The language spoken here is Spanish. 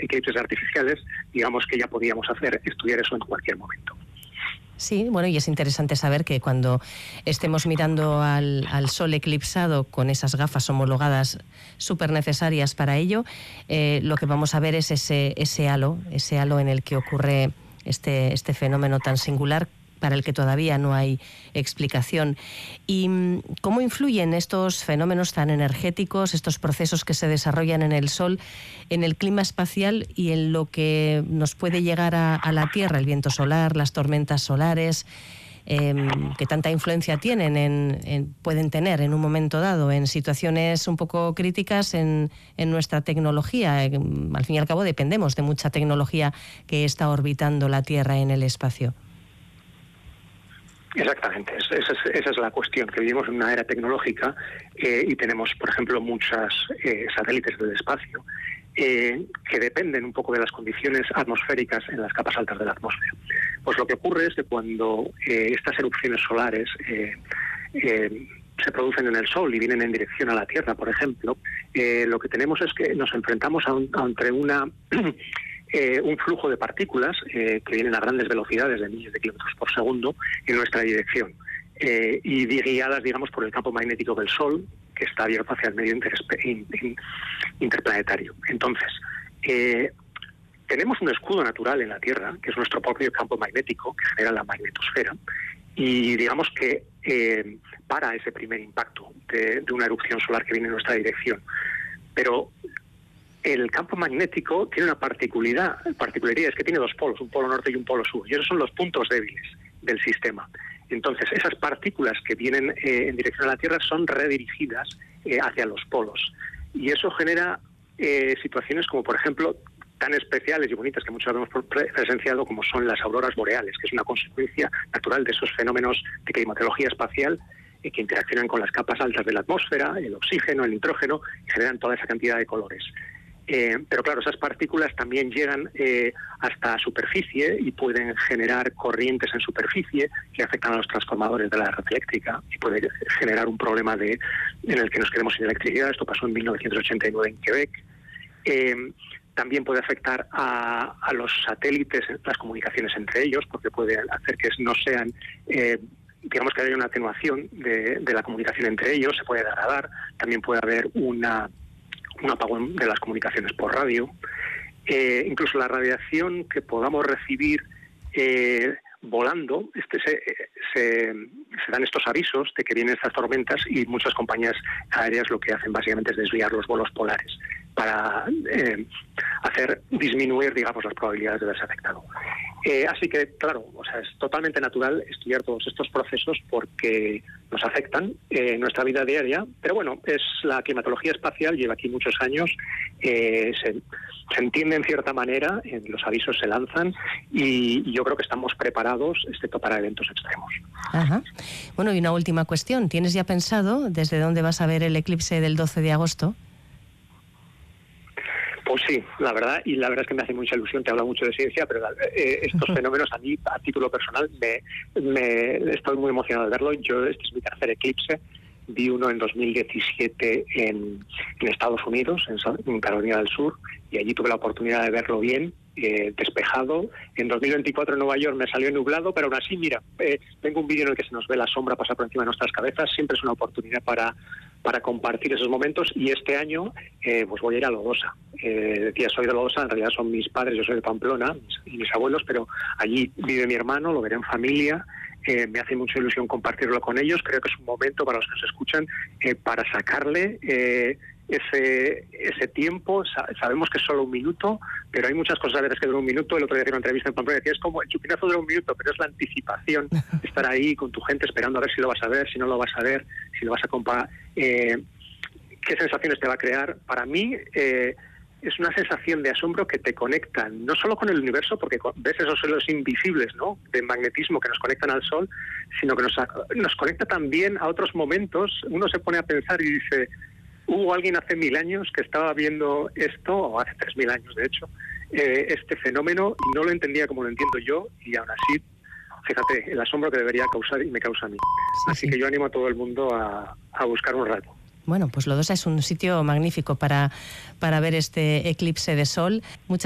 eclipses artificiales, digamos que ya podíamos estudiar eso en cualquier momento. Sí, bueno, y es interesante saber que cuando estemos mirando al Sol eclipsado con esas gafas homologadas súper necesarias para ello, lo que vamos a ver es ese halo en el que ocurre este fenómeno tan singular para el que todavía no hay explicación. ¿Y cómo influyen estos fenómenos tan energéticos, estos procesos que se desarrollan en el Sol, en el clima espacial y en lo que nos puede llegar a la Tierra, el viento solar, las tormentas solares, que tanta influencia pueden tener en un momento dado, en situaciones un poco críticas en nuestra tecnología? Al fin y al cabo dependemos de mucha tecnología que está orbitando la Tierra en el espacio. Exactamente, esa es la cuestión, que vivimos en una era tecnológica y tenemos, por ejemplo, muchos satélites del espacio que dependen un poco de las condiciones atmosféricas en las capas altas de la atmósfera. Pues lo que ocurre es que cuando estas erupciones solares se producen en el Sol y vienen en dirección a la Tierra, por ejemplo, lo que tenemos es que nos enfrentamos ante un flujo de partículas que vienen a grandes velocidades de miles de kilómetros por segundo en nuestra dirección y guiadas, digamos, por el campo magnético del Sol, que está abierto hacia el medio interplanetario. Entonces, tenemos un escudo natural en la Tierra, que es nuestro propio campo magnético, que genera la magnetosfera, y digamos que para ese primer impacto de una erupción solar que viene en nuestra dirección. Pero el campo magnético tiene una particularidad, es que tiene dos polos, un polo norte y un polo sur, y esos son los puntos débiles del sistema. Entonces, esas partículas que vienen en dirección a la Tierra son redirigidas hacia los polos, y eso genera situaciones como, por ejemplo, tan especiales y bonitas que muchos hemos presenciado, como son las auroras boreales, que es una consecuencia natural de esos fenómenos de climatología espacial que interaccionan con las capas altas de la atmósfera, el oxígeno, el nitrógeno, y generan toda esa cantidad de colores. Pero claro, esas partículas también llegan hasta superficie y pueden generar corrientes en superficie que afectan a los transformadores de la red eléctrica y puede generar un problema en el que nos quedemos sin electricidad. Esto pasó en 1989 en Quebec. También puede afectar a los satélites, las comunicaciones entre ellos, porque puede hacer que no sean, digamos que haya una atenuación de la comunicación entre ellos, se puede degradar. También puede haber un apagón de las comunicaciones por radio. Incluso la radiación que podamos recibir volando, se dan estos avisos de que vienen estas tormentas, y muchas compañías aéreas lo que hacen básicamente es desviar los vuelos polares para hacer disminuir, digamos, las probabilidades de verse afectado. Así que, claro, es totalmente natural estudiar todos estos procesos porque nos afectan en nuestra vida diaria, pero bueno, es la climatología espacial, lleva aquí muchos años, se entiende en cierta manera, los avisos se lanzan y yo creo que estamos preparados, excepto para eventos extremos. Ajá. Bueno, y una última cuestión, ¿tienes ya pensado desde dónde vas a ver el eclipse del 12 de agosto? Pues sí, la verdad es que me hace mucha ilusión, te habla mucho de ciencia, pero estos fenómenos a mí, a título personal, estoy muy emocionado de verlo. Este es mi tercer eclipse. Vi uno en 2017 en Estados Unidos, en Carolina del Sur, y allí tuve la oportunidad de verlo bien, despejado. En 2024 en Nueva York me salió nublado, pero aún así, mira, tengo un vídeo en el que se nos ve la sombra pasar por encima de nuestras cabezas. Siempre es una oportunidad para compartir esos momentos, y este año pues voy a ir a Lodosa. Decía, soy de Lodosa, en realidad son mis padres, yo soy de Pamplona, y mis abuelos, pero allí vive mi hermano, lo veré en familia. Me hace mucha ilusión compartirlo con ellos. Creo que es un momento para los que nos escuchan para sacarle ese tiempo. Sabemos que es solo un minuto, pero hay muchas cosas a veces que duran un minuto. El otro día hice una entrevista en Pamplona y decía, es como el chupinazo dura un minuto, pero es la anticipación, estar ahí con tu gente esperando a ver si lo vas a ver, si no lo vas a ver, si lo vas a comparar, qué sensaciones te va a crear. Para mí es una sensación de asombro que te conectan no solo con el universo, porque ves esos hilos invisibles, ¿no?, de magnetismo que nos conectan al Sol, sino que nos conecta también a otros momentos. Uno se pone a pensar y dice, hubo alguien hace 1000 años que estaba viendo esto, o hace 3000 años de hecho, este fenómeno, y no lo entendía como lo entiendo yo, y aún así, fíjate, el asombro que debería causar y me causa a mí. Sí, así que yo animo a todo el mundo a buscar un rato. Bueno, pues Lodosa es un sitio magnífico para ver este eclipse de sol. Muchas